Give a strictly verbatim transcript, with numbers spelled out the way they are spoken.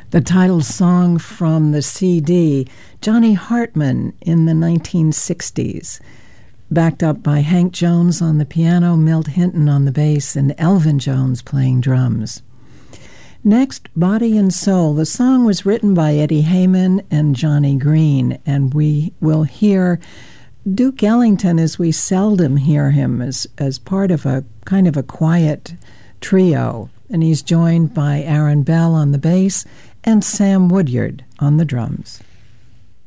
The title song from the C D, Johnny Hartman in the nineteen sixties, backed up by Hank Jones on the piano, Milt Hinton on the bass, and Elvin Jones playing drums. Next, Body and Soul. The song was written by Eddie Heyman and Johnny Green, and we will hear Duke Ellington as we seldom hear him, as, as part of a kind of a quiet trio. And he's joined by Aaron Bell on the bass and Sam Woodyard on the drums.